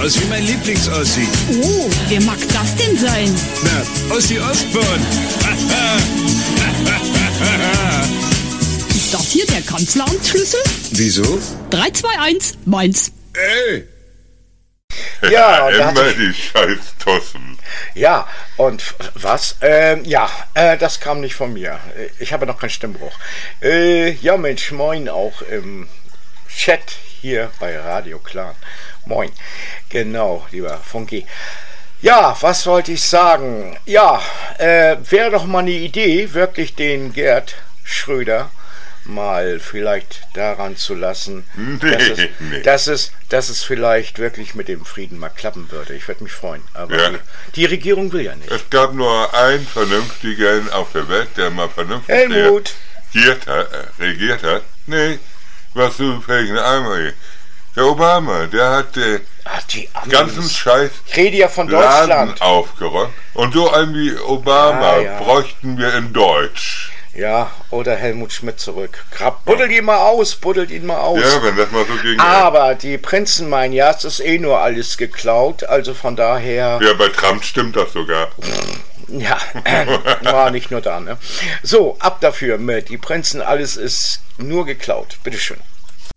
aus wie mein Lieblings-Ossi. Oh, wer mag das denn sein? Na, Ossi Osborn. Ist das hier der Kanzleramtsschlüssel? Wieso? 321 Mainz. Ey! Ja, und da immer hatte die scheiß Tossen. ja, und was? Das kam nicht von mir. Ich habe noch keinen Stimmbruch. Ja, Mensch, moin auch im Chat hier bei Radio Clan. Moin. Genau, lieber Funky. Ja, was wollte ich sagen? Ja, wäre doch mal eine Idee, wirklich den Gerd Schröder mal vielleicht daran zu lassen, dass es vielleicht wirklich mit dem Frieden mal klappen würde. Ich würde mich freuen. Aber Ja. die Regierung will ja nicht. Es gab nur einen Vernünftigen auf der Welt, der mal vernünftig Helmut! regiert hat. Nee, was du fähig eine Arme. Der Obama, der hat Ach, die Amis. ganzen Scheiß Ich rede ja von Laden Deutschland. aufgeräumt. Und so einen wie Obama Ja. bräuchten wir in Deutsch. Ja, oder Helmut Schmidt zurück. Buddelt ihn mal aus, Ja, wenn das mal so ging. Aber die Prinzen meinen ja, es ist eh nur alles geklaut, also von daher, Ja, bei Trump stimmt das sogar. ja, war nicht nur da, ne? So, ab dafür mit die Prinzen, alles ist nur geklaut. Bitteschön.